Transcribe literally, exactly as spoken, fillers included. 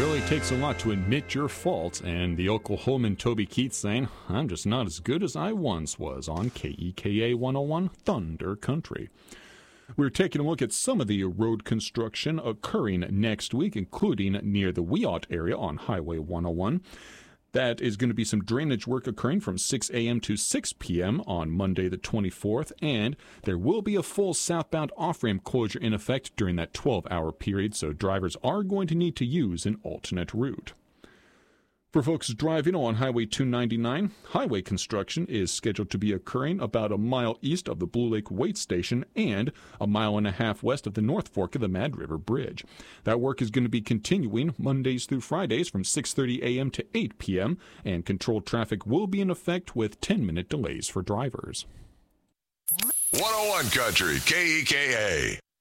really takes a lot to admit your faults, and the Oklahoman Toby Keith saying, I'm just not as good as I once was on K E K A one oh one Thunder Country. We're taking a look at some of the road construction occurring next week, including near the Weot area on Highway one oh one. That is going to be some drainage work occurring from six a.m. to six p.m. on Monday the twenty-fourth, and there will be a full southbound off-ramp closure in effect during that twelve-hour period, so drivers are going to need to use an alternate route. For folks driving on Highway two ninety-nine, highway construction is scheduled to be occurring about a mile east of the Blue Lake Weight Station and a mile and a half west of the North Fork of the Mad River Bridge. That work is going to be continuing Mondays through Fridays from six thirty a.m. to eight p.m., and controlled traffic will be in effect with ten-minute delays for drivers. one oh one Country, K E K A.